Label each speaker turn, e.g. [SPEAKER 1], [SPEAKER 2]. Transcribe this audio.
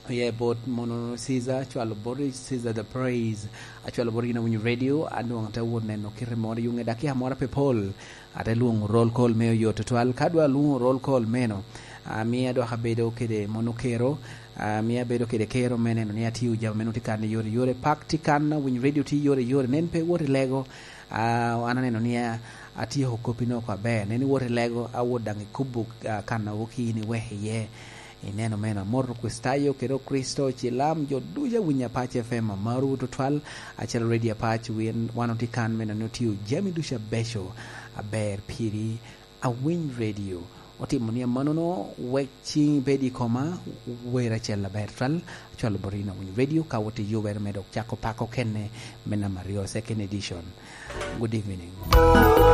[SPEAKER 1] Yeah, but mono Caesar chwalo bori Caesar the praise achwalo bori na winyo radio anuang ta wone no kire moro yunge dakia mora people ate luong roll call meyo yoto twal kadwa luong roll call meno mia do habedo kede mono kero mia bedo kede kero meneno ni atiu jam meno tikane yore pak tikana winyo radio ti yore nen pe wote lego ananeno ni atio kopino kwa be neni wote lego awodangi kubuk kana wokini wehe ineno mena morro questayo kero Kristo chilam joduja winya pache fema maru totwal achel radio pache win wanoti kan mena notiu jemi dusha besho aber piri a win radio otimonia manono wechi bedi koma wera chella bertral chalo borina win radio kawoti yober medok chako pako kenne mena Mario second edition. Good evening.